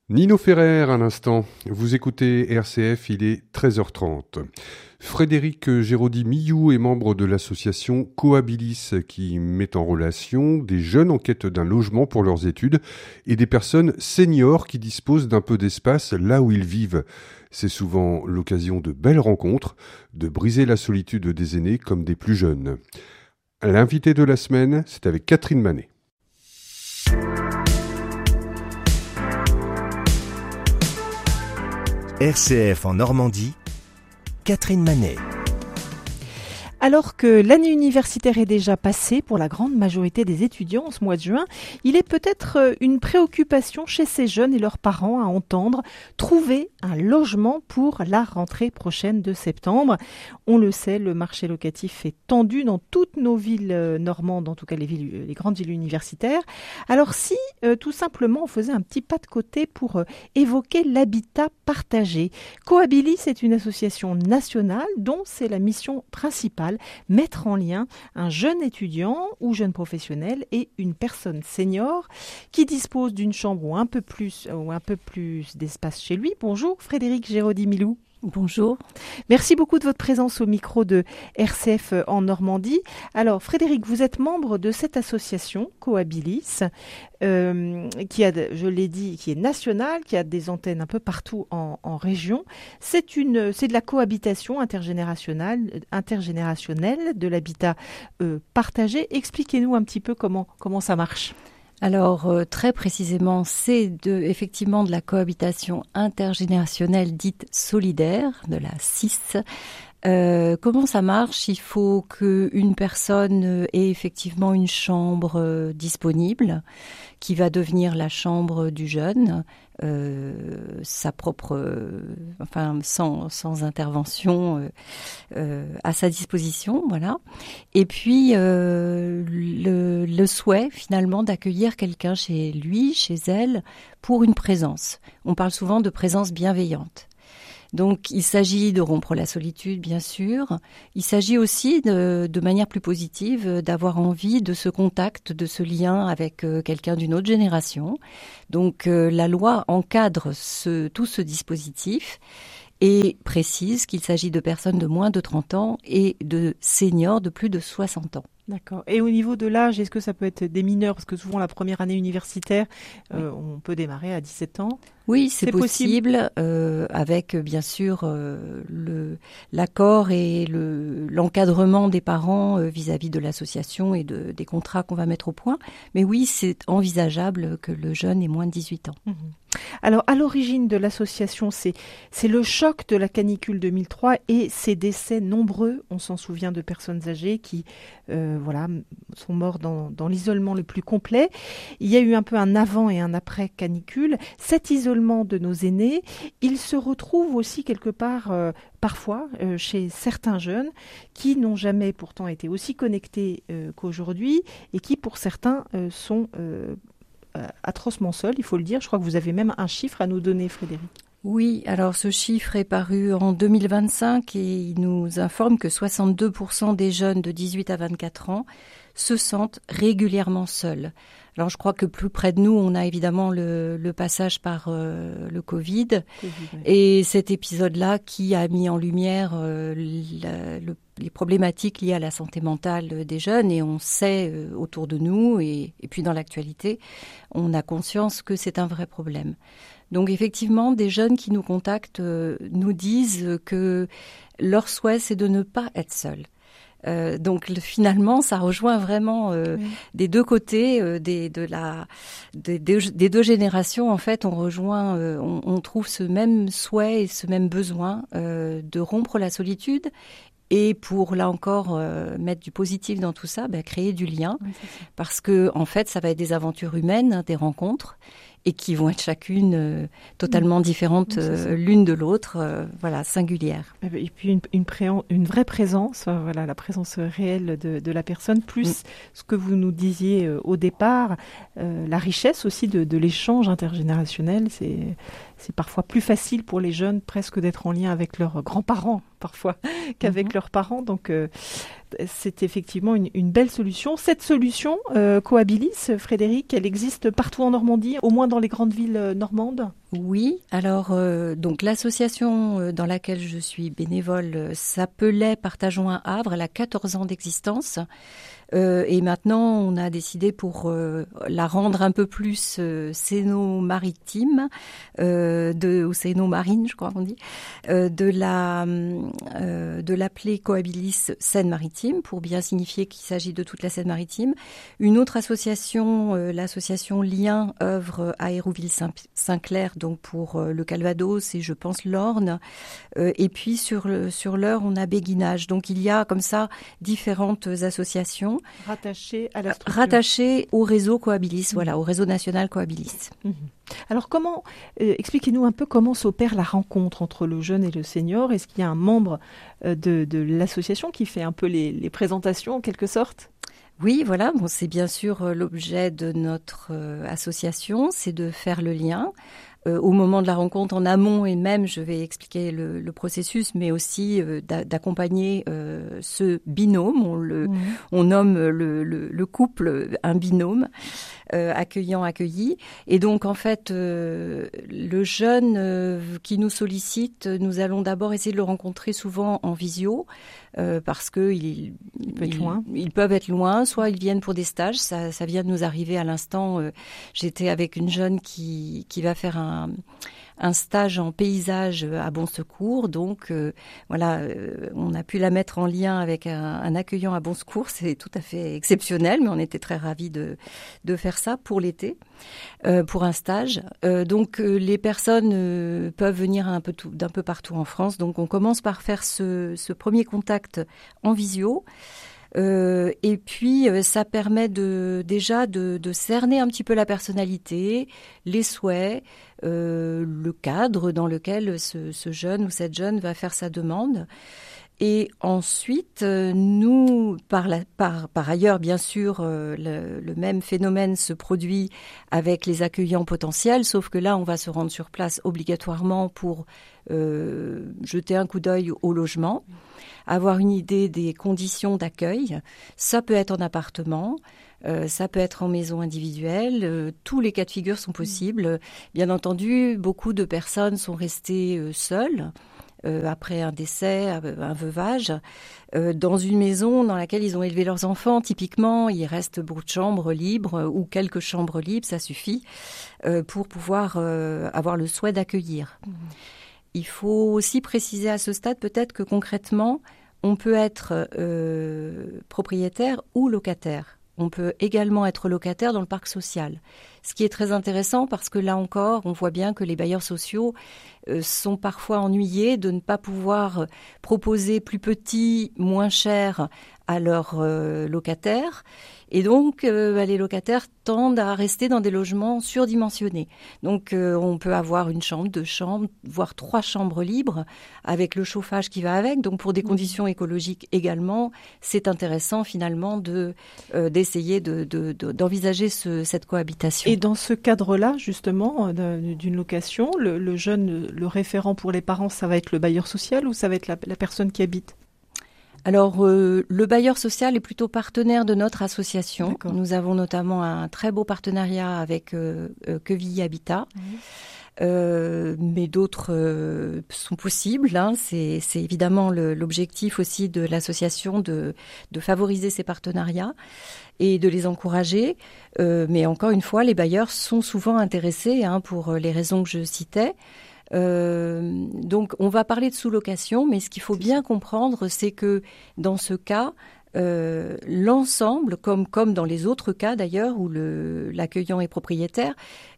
Nino Ferrer, à l'instant. Vous écoutez RCF, il est 13h30. Frédéric Géraudy-Millou est membre de l'association Cohabilis qui met en relation des jeunes en quête d'un logement pour leurs études et des personnes seniors qui disposent d'un peu d'espace là où ils vivent. C'est souvent l'occasion de belles rencontres, de briser la solitude des aînés comme des plus jeunes. L'invité de la semaine, c'est avec Catherine Manet. RCF en Normandie, Catherine Manet. Alors que l'année universitaire est déjà passée pour la grande majorité des étudiants en ce mois de juin, il est peut-être une préoccupation chez ces jeunes et leurs parents à entendre, trouver un logement pour la rentrée prochaine de septembre. On le sait, le marché locatif est tendu dans toutes nos villes normandes, en tout cas les grandes villes universitaires. Alors si tout simplement on faisait un petit pas de côté pour évoquer l'habitat partagé. Cohabilis est une association nationale dont c'est la mission principale, mettre en lien un jeune étudiant ou jeune professionnel et une personne senior qui dispose d'une chambre ou un peu plus d'espace chez lui. Bonjour Frédéric Géraudy-Millou. Bonjour. Merci beaucoup de votre présence au micro de RCF en Normandie. Alors Frédéric, vous êtes membre de cette association Cohabilis qui a, je l'ai dit, qui est nationale, qui a des antennes un peu partout en région. C'est de la cohabitation intergénérationnelle de l'habitat partagé. Expliquez-nous un petit peu comment ça marche. Alors, très précisément, c'est effectivement de la cohabitation intergénérationnelle dite solidaire, de la CIS. Comment ça marche ? Il faut qu'une personne ait effectivement une chambre disponible, qui va devenir la chambre du jeune, sa propre, sans intervention à sa disposition, voilà. Et puis le souhait finalement d'accueillir quelqu'un chez lui, chez elle, pour une présence. On parle souvent de présence bienveillante. Donc, il s'agit de rompre la solitude, bien sûr. Il s'agit aussi, de manière plus positive, d'avoir envie de ce contact, de ce lien avec quelqu'un d'une autre génération. Donc, la loi encadre tout ce dispositif et précise qu'il s'agit de personnes de moins de 30 ans et de seniors de plus de 60 ans. D'accord. Et au niveau de l'âge, est-ce que ça peut être des mineurs ? Parce que souvent, la première année universitaire, on peut démarrer à 17 ans. Oui, c'est possible avec bien sûr l'accord et l'encadrement des parents vis-à-vis de l'association et des contrats qu'on va mettre au point. Mais oui, c'est envisageable que le jeune ait moins de 18 ans. Mmh. Alors, à l'origine de l'association, c'est le choc de la canicule 2003 et ces décès nombreux. On s'en souvient de personnes âgées qui sont mortes dans l'isolement le plus complet. Il y a eu un peu un avant et un après canicule. Cet isolement de nos aînés, il se retrouve aussi quelque part, parfois, chez certains jeunes qui n'ont jamais pourtant été aussi connectés qu'aujourd'hui et qui, pour certains, sont atrocement seuls, il faut le dire. Je crois que vous avez même un chiffre à nous donner, Frédéric. Oui, alors ce chiffre est paru en 2025 et il nous informe que 62% des jeunes de 18 à 24 ans se sentent régulièrement seuls. Alors je crois que plus près de nous, on a évidemment le passage par le Covid et cet épisode-là qui a mis en lumière les problématiques liées à la santé mentale des jeunes et on sait autour de nous et puis dans l'actualité, on a conscience que c'est un vrai problème. Donc effectivement, des jeunes qui nous contactent nous disent que leur souhait, c'est de ne pas être seuls. Donc finalement, ça rejoint vraiment des deux côtés, des deux générations. En fait, on trouve ce même souhait et ce même besoin de rompre la solitude. Et pour, là encore, mettre du positif dans tout ça, créer du lien. Oui, parce que, en fait, ça va être des aventures humaines, des rencontres, et qui vont être chacune totalement différentes l'une de l'autre, singulières. Et puis une vraie présence, la présence réelle de la personne, plus ce que vous nous disiez au départ, la richesse aussi de l'échange intergénérationnel. C'est parfois plus facile pour les jeunes presque d'être en lien avec leurs grands-parents parfois qu'avec leurs parents. Donc c'est effectivement une belle solution. Cette solution, Cohabilis, Frédéric, elle existe partout en Normandie, au moins dans les grandes villes normandes ? Oui, alors donc l'association dans laquelle je suis bénévole s'appelait Partageons un Havre, elle a 14 ans d'existence. Et maintenant, on a décidé pour la rendre un peu plus céno-maritime, ou céno-marine, je crois qu'on dit, de l'appeler Cohabilis Seine-Maritime, pour bien signifier qu'il s'agit de toute la Seine-Maritime. Une autre association, l'association Lien, œuvre à Hérouville-Saint-Clair, donc pour le Calvados et je pense l'Orne. Et puis sur l'Eure, on a Béguinage. Donc il y a comme ça différentes associations. Rattaché à la structure. Rattaché au réseau Cohabilis, voilà, au réseau national Cohabilis. Alors expliquez-nous un peu comment s'opère la rencontre entre le jeune et le senior. Est-ce qu'il y a un membre de l'association qui fait un peu les présentations en quelque sorte ? Oui, voilà, c'est bien sûr l'objet de notre association, c'est de faire le lien. Au moment de la rencontre en amont et même, je vais expliquer le processus, mais aussi d'accompagner ce binôme. On nomme le couple un binôme accueillant-accueilli. Et donc, en fait, le jeune qui nous sollicite, nous allons d'abord essayer de le rencontrer souvent en visio, parce qu'ils peuvent être loin, soit ils viennent pour des stages. Ça vient de nous arriver à l'instant. J'étais avec une jeune qui va faire un stage en paysage à Bon Secours. Donc, on a pu la mettre en lien avec un accueillant à Bon Secours. C'est tout à fait exceptionnel, mais on était très ravis de faire ça pour l'été, pour un stage. Donc, les personnes peuvent venir d'un peu partout en France. Donc, on commence par faire ce premier contact en visio. Et puis, ça permet déjà de cerner un petit peu la personnalité, les souhaits, le cadre dans lequel ce jeune ou cette jeune va faire sa demande. Et ensuite, nous, par ailleurs, bien sûr, le même phénomène se produit avec les accueillants potentiels, sauf que là, on va se rendre sur place obligatoirement pour jeter un coup d'œil au logement, avoir une idée des conditions d'accueil. Ça peut être en appartement, ça peut être en maison individuelle, tous les cas de figure sont possibles. Bien entendu, beaucoup de personnes sont restées seules après un décès, un veuvage, dans une maison dans laquelle ils ont élevé leurs enfants. Typiquement, il reste beaucoup de chambres libres ou quelques chambres libres, ça suffit pour pouvoir avoir le souhait d'accueillir. Il faut aussi préciser à ce stade peut-être que concrètement, on peut être propriétaire ou locataire. On peut également être locataire dans le parc social. Ce qui est très intéressant parce que là encore, on voit bien que les bailleurs sociaux sont parfois ennuyés de ne pas pouvoir proposer plus petit, moins cher à leurs locataires. Et donc, les locataires tendent à rester dans des logements surdimensionnés. Donc, on peut avoir une chambre, 2 chambres, voire 3 chambres libres avec le chauffage qui va avec. Donc, pour des conditions écologiques également, c'est intéressant finalement d'essayer d'envisager cette cohabitation. Et dans ce cadre-là, justement, d'une location, le jeune, le référent pour les parents, ça va être le bailleur social ou ça va être la personne qui habite ? Alors, le bailleur social est plutôt partenaire de notre association. D'accord. Nous avons notamment un très beau partenariat avec Quevilly Habitat. Mais d'autres sont possibles. C'est évidemment l'objectif aussi de l'association de favoriser ces partenariats et de les encourager. Mais encore une fois, les bailleurs sont souvent intéressés pour les raisons que je citais. Donc, on va parler de sous-location, mais ce qu'il faut bien comprendre, c'est que dans ce cas, l'ensemble, comme dans les autres cas d'ailleurs, où l'accueillant est propriétaire,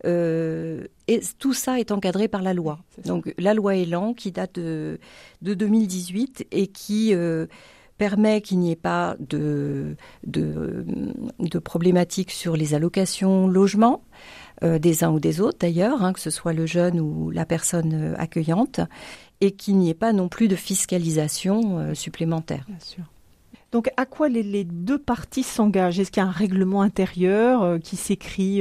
tout ça est encadré par la loi. Donc, la loi Elan, qui date de 2018 et qui permet qu'il n'y ait pas de problématiques sur les allocations logement, des uns ou des autres d'ailleurs, que ce soit le jeune ou la personne accueillante, et qu'il n'y ait pas non plus de fiscalisation supplémentaire. Bien sûr. Donc, à quoi les deux parties s'engagent ? Est-ce qu'il y a un règlement intérieur qui s'écrit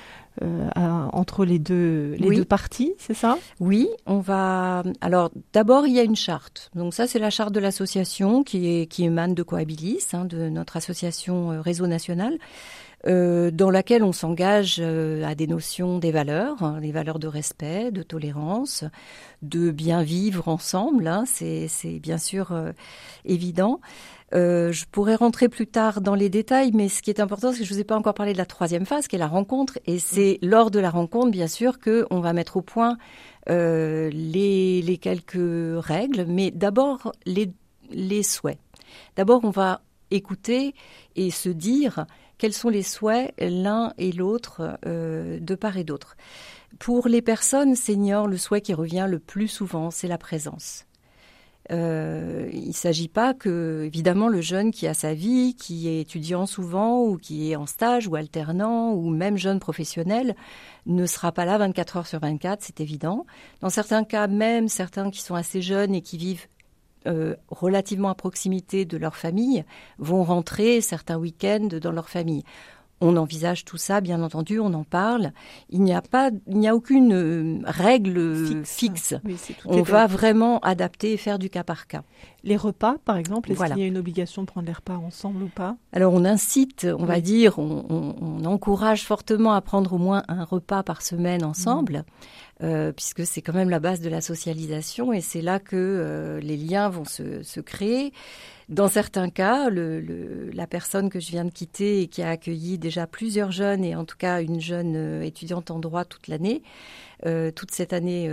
entre les deux parties, c'est ça ? Oui, on va... Alors, d'abord, il y a une charte. Donc ça, c'est la charte de l'association qui émane de Cohabilis, de notre association Réseau National. dans laquelle on s'engage à des notions des valeurs, les valeurs de respect, de tolérance, de bien vivre ensemble, hein, c'est bien sûr évident. Je pourrais rentrer plus tard dans les détails, mais ce qui est important, c'est que je vous ai pas encore parlé de la troisième phase, qui est la rencontre, et c'est lors de la rencontre, bien sûr, qu'on va mettre au point les quelques règles, mais d'abord les souhaits. D'abord, on va écouter et se dire quels sont les souhaits l'un et l'autre de part et d'autre. Pour les personnes seniors, le souhait qui revient le plus souvent, c'est la présence. Il ne s'agit pas que, évidemment, le jeune qui a sa vie, qui est étudiant souvent ou qui est en stage ou alternant ou même jeune professionnel, ne sera pas là 24 heures sur 24, c'est évident. Dans certains cas, même certains qui sont assez jeunes et qui vivent relativement à proximité de leur famille, vont rentrer certains week-ends dans leur famille. On envisage tout ça, bien entendu, on en parle. Il n'y a aucune règle fixe. Oui, on va vraiment adapter et faire du cas par cas. Les repas, par exemple, est-ce qu'il y a une obligation de prendre les repas ensemble ou pas ? Alors, on incite, on va dire, on encourage fortement à prendre au moins un repas par semaine ensemble, puisque c'est quand même la base de la socialisation et c'est là que les liens vont se créer. Dans certains cas, la personne que je viens de quitter et qui a accueilli déjà plusieurs jeunes, et en tout cas une jeune étudiante en droit toute l'année, toute cette année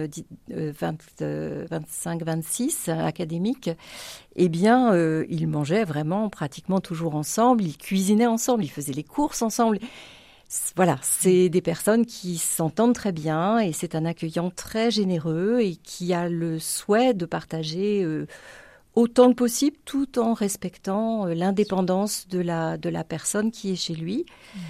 25-26 académique, eh bien, ils mangeaient vraiment pratiquement toujours ensemble, ils cuisinaient ensemble, ils faisaient les courses ensemble. Voilà, c'est des personnes qui s'entendent très bien et c'est un accueillant très généreux et qui a le souhait de partager autant que possible, tout en respectant l'indépendance de la personne qui est chez lui.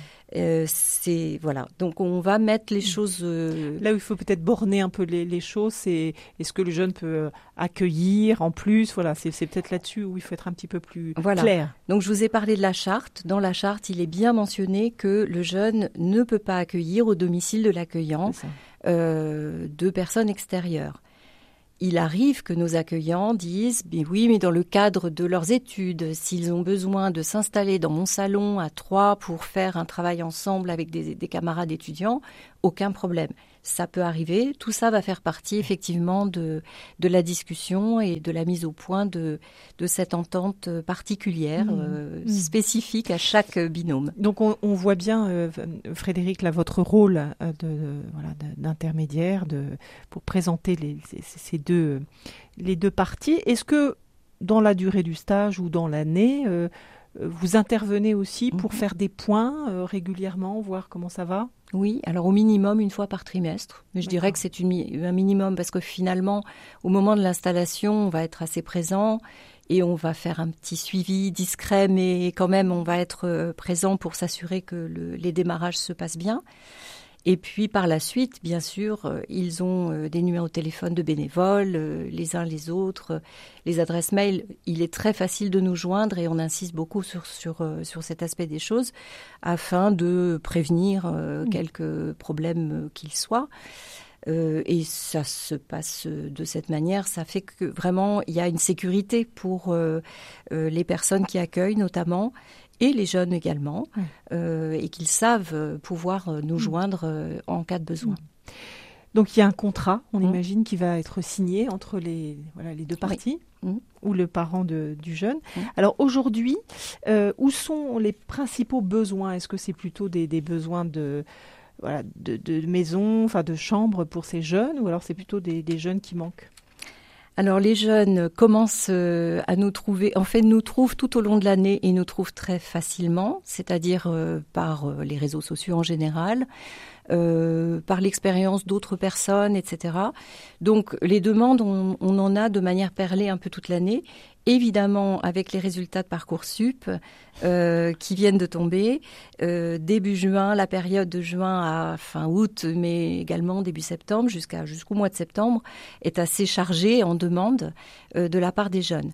Voilà. Donc on va mettre les choses. Là où il faut peut-être borner un peu les choses, c'est est-ce que le jeune peut accueillir en plus. Voilà, c'est peut-être là-dessus où il faut être un petit peu plus clair. Donc je vous ai parlé de la charte. Dans la charte, il est bien mentionné que le jeune ne peut pas accueillir au domicile de l'accueillant de personnes extérieures. Il arrive que nos accueillants disent « mais dans le cadre de leurs études, s'ils ont besoin de s'installer dans mon salon à 3 pour faire un travail ensemble avec des camarades étudiants, aucun problème. » Ça peut arriver. Tout ça va faire partie effectivement de la discussion et de la mise au point de cette entente particulière, spécifique à chaque binôme. Donc on voit bien, Frédéric, là, votre rôle d'intermédiaire pour présenter les deux parties. Est-ce que dans la durée du stage ou dans l'année, vous intervenez aussi pour faire des points régulièrement, voir comment ça va ? Oui, alors au minimum une fois par trimestre. Mais je dirais que c'est un minimum parce que finalement, au moment de l'installation, on va être assez présent et on va faire un petit suivi discret, mais quand même, on va être présent pour s'assurer que les démarrages se passent bien. Et puis par la suite, bien sûr, ils ont des numéros de téléphone de bénévoles, les uns les autres, les adresses mail. Il est très facile de nous joindre et on insiste beaucoup sur cet aspect des choses afin de prévenir quelques problèmes qu'ils soient. Et ça se passe de cette manière. Ça fait que vraiment, il y a une sécurité pour les personnes qui accueillent notamment. Et les jeunes également, et qu'ils savent pouvoir nous joindre en cas de besoin. Donc il y a un contrat, on imagine, qui va être signé entre les deux parties, ou le parent du jeune. Alors aujourd'hui, où sont les principaux besoins ? Est-ce que c'est plutôt des besoins de maison, enfin de chambre pour ces jeunes, ou alors c'est plutôt des jeunes qui manquent ? Alors les jeunes commencent à nous trouver, en fait nous trouvent tout au long de l'année et nous trouvent très facilement, c'est-à-dire par les réseaux sociaux en général, par l'expérience d'autres personnes, etc. Donc les demandes, on en a de manière perlée un peu toute l'année. Évidemment, avec les résultats de Parcoursup qui viennent de tomber, début juin, la période de juin à fin août, mais également début septembre, jusqu'au mois de septembre, est assez chargée en demande de la part des jeunes.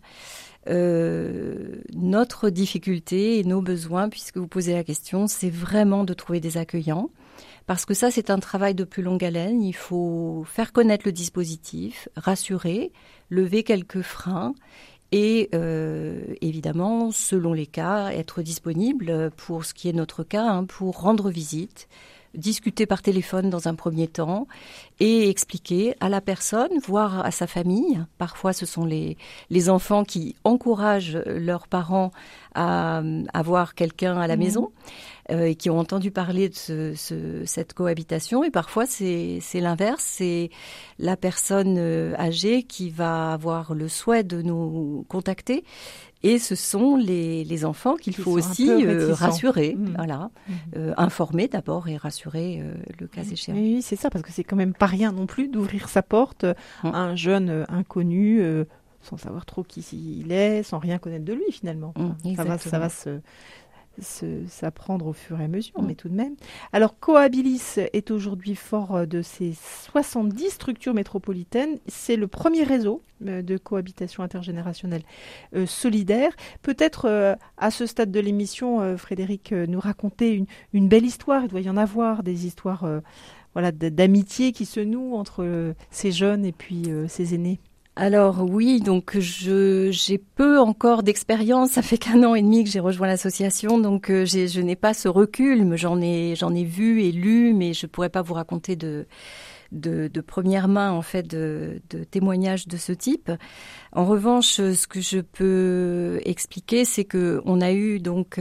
Notre difficulté et nos besoins, puisque vous posez la question, c'est vraiment de trouver des accueillants. Parce que ça, c'est un travail de plus longue haleine. Il faut faire connaître le dispositif, rassurer, lever quelques freins et évidemment, selon les cas, être disponible pour ce qui est notre cas, pour rendre visite, discuter par téléphone dans un premier temps et expliquer à la personne, voire à sa famille. Parfois, ce sont les enfants qui encouragent leurs parents à avoir quelqu'un à la maison et qui ont entendu parler de cette cohabitation. Et parfois, c'est l'inverse. C'est la personne âgée qui va avoir le souhait de nous contacter. Et ce sont les enfants qu'il faut aussi rassurer, informer d'abord et rassurer le cas échéant. Oui, c'est ça, parce que c'est quand même pas rien non plus d'ouvrir sa porte à un jeune inconnu, sans savoir trop qui il est, sans rien connaître de lui finalement. Ça va s'apprendre au fur et à mesure, mais tout de même. Alors, Cohabilis est aujourd'hui fort de ses 70 structures métropolitaines. C'est le premier réseau de cohabitation intergénérationnelle solidaire. Peut-être, à ce stade de l'émission, Frédéric, nous raconter une belle histoire. Il doit y en avoir, des histoires d'amitié qui se nouent entre ces jeunes et puis ces aînés. Alors oui, donc j'ai peu encore d'expérience. Ça fait qu'1 an et demi que j'ai rejoint l'association, donc je n'ai pas ce recul. Mais j'en ai vu et lu, mais je pourrais pas vous raconter de première main en fait de témoignages de ce type. En revanche, ce que je peux expliquer, c'est que on a eu donc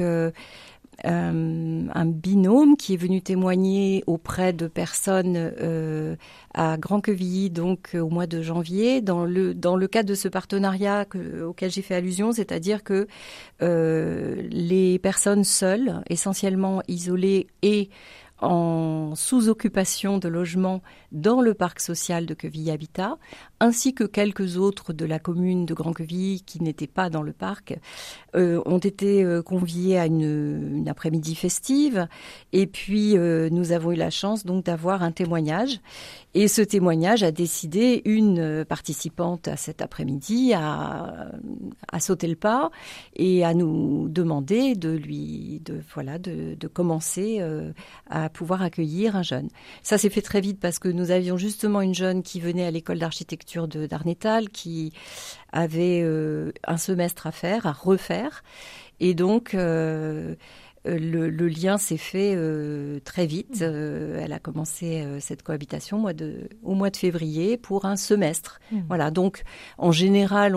un binôme qui est venu témoigner auprès de personnes à Grand-Quevilly, donc au mois de janvier, dans le cadre de ce partenariat auquel j'ai fait allusion, c'est-à-dire que les personnes seules, essentiellement isolées et en sous-occupation de logements dans le parc social de Quevilly Habitat, ainsi que quelques autres de la commune de Grand-Quevilly qui n'étaient pas dans le parc, ont été conviés à une après-midi festive. Et puis, nous avons eu la chance donc d'avoir un témoignage. Et ce témoignage a décidé une participante à cet après-midi à sauter le pas et à nous demander de commencer à pouvoir accueillir un jeune. Ça s'est fait très vite parce que nous avions justement une jeune qui venait à l'école d'architecture de Darnétal, qui avait un semestre à refaire. Et donc, le lien s'est fait très vite. Elle a commencé cette cohabitation au mois de février pour un semestre. Voilà. Donc, en général,